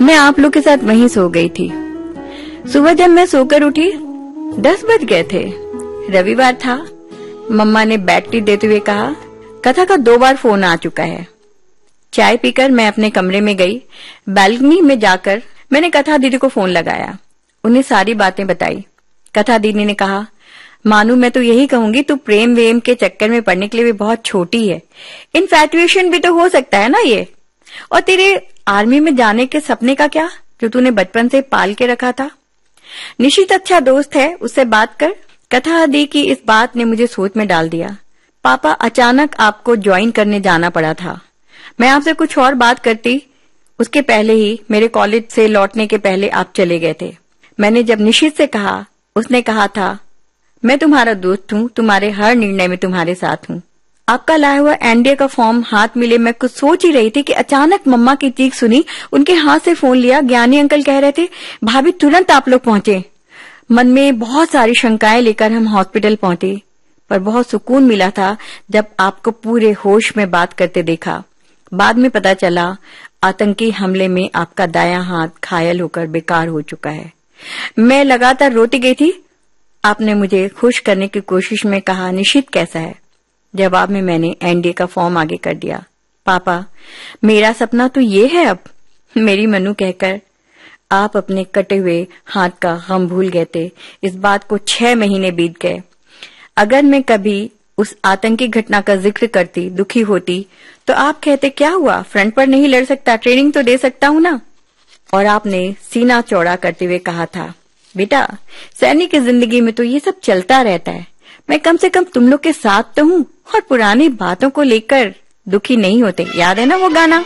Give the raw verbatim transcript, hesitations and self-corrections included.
मैं आप लोग के साथ वहीं सो गई थी। सुबह जब मैं सोकर उठी दस बज गए थे। रविवार था। मम्मा ने बैटरी देते हुए कहा, कथा का दो बार फोन आ चुका है। चाय पीकर मैं अपने कमरे में गई। बालकनी में जाकर मैंने कथा दीदी को फोन लगाया, उन्हें सारी बातें बताई। कथा दीदी ने कहा, मानू मैं तो यही कहूंगी तू प्रेम वेम के चक्कर में पड़ने के लिए भी बहुत छोटी है। इनफैचुएशन भी तो हो सकता है ना ये। और तेरे आर्मी में जाने के सपने का क्या, जो तूने बचपन से पाल के रखा था। निशित अच्छा दोस्त है, उससे बात कर। कथा दी की इस बात ने मुझे सोच में डाल दिया। पापा अचानक आपको ज्वाइन करने जाना पड़ा था। मैं आपसे कुछ और बात करती उसके पहले ही, मेरे कॉलेज से लौटने के पहले आप चले गए थे। मैंने जब निशित से कहा, उसने कहा था मैं तुम्हारा दोस्त हूँ, तुम्हारे हर निर्णय में तुम्हारे साथ हूँ। आपका लाया हुआ एनडीए का फॉर्म हाथ मिले मैं कुछ सोच ही रही थी कि अचानक मम्मा की चीख सुनी। उनके हाथ से फोन लिया। ज्ञानी अंकल कह रहे थे, भाभी तुरंत आप लोग पहुंचे। मन में बहुत सारी शंकाएं लेकर हम हॉस्पिटल पहुंचे, पर बहुत सुकून मिला था जब आपको पूरे होश में बात करते देखा। बाद में पता चला आतंकी हमले में आपका दायां हाथ घायल होकर बेकार हो चुका है। मैं लगातार रोती गई थी। आपने मुझे खुश करने की कोशिश में कहा, निशित कैसा है। जवाब में मैंने एनडीए का फॉर्म आगे कर दिया। पापा मेरा सपना तो ये है अब, मेरी मनु कहकर आप अपने कटे हुए हाथ का गम भूल गए थे। इस बात को छह महीने बीत गए। अगर मैं कभी उस आतंकी घटना का जिक्र करती, दुखी होती, तो आप कहते क्या हुआ, फ्रंट पर नहीं लड़ सकता, ट्रेनिंग तो दे सकता हूं ना। और आपने सीना चौड़ा करते हुए कहा था, बेटा सैनिक की जिंदगी में तो ये सब चलता रहता है, मैं कम से कम तुम लोग के साथ तो हूँ और पुरानी बातों को लेकर दुखी नहीं होते। याद है ना वो गाना।